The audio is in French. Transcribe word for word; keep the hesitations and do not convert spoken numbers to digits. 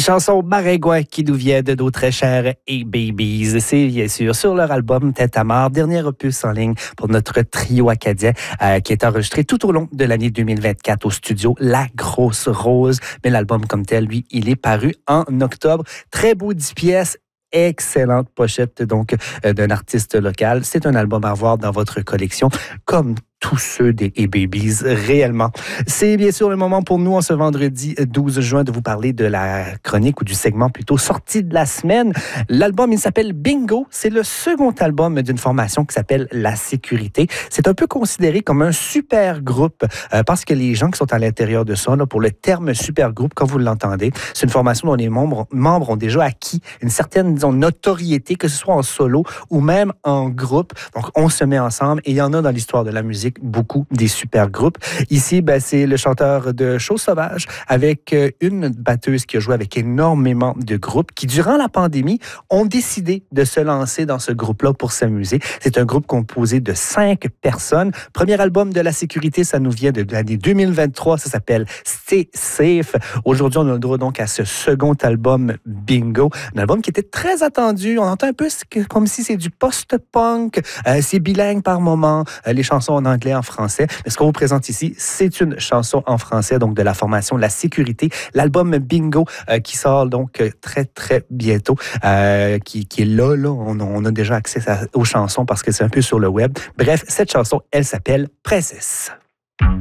Chanson Maringouin qui nous vient de nos très chers et Babies. C'est bien sûr sur leur album Tête à mort, dernier opus en ligne pour notre trio acadien euh, qui est enregistré tout au long de l'année deux mille vingt-quatre au studio La Grosse Rose. Mais l'album comme tel, lui, il est paru en octobre. Très beau dix pièces. Excellente pochette donc euh, d'un artiste local. C'est un album à voir dans votre collection, comme tous ceux des A-Babies, réellement. C'est bien sûr le moment pour nous, en ce vendredi douze juin, de vous parler de la chronique ou du segment plutôt sortie de la semaine. L'album, il s'appelle Bingo. C'est le second album d'une formation qui s'appelle La Sécurité. C'est un peu considéré comme un super groupe euh, parce que les gens qui sont à l'intérieur de ça, là, pour le terme super groupe, quand vous l'entendez, c'est une formation dont les membres, membres ont déjà acquis une certaine, disons, notoriété, que ce soit en solo ou même en groupe. Donc, on se met ensemble et il y en a dans l'histoire de la musique beaucoup des super groupes. Ici, ben, c'est le chanteur de Chose Sauvage avec une batteuse qui a joué avec énormément de groupes qui, durant la pandémie, ont décidé de se lancer dans ce groupe-là pour s'amuser. C'est un groupe composé de cinq personnes. Premier album de La Sécurité, ça nous vient de l'année deux mille vingt-trois. Ça s'appelle Stay Safe. Aujourd'hui, on a le droit donc à ce second album Bingo. Un album qui était très attendu. On entend un peu comme si c'est du post-punk. Euh, c'est bilingue par moment. Euh, les chansons en anglais, en français. Mais ce qu'on vous présente ici, c'est une chanson en français, donc de la formation La Sécurité. L'album Bingo euh, qui sort donc euh, très, très bientôt, euh, qui, qui est là, là. On, on a déjà accès à, aux chansons parce que c'est un peu sur le web. Bref, cette chanson, elle s'appelle Princesse.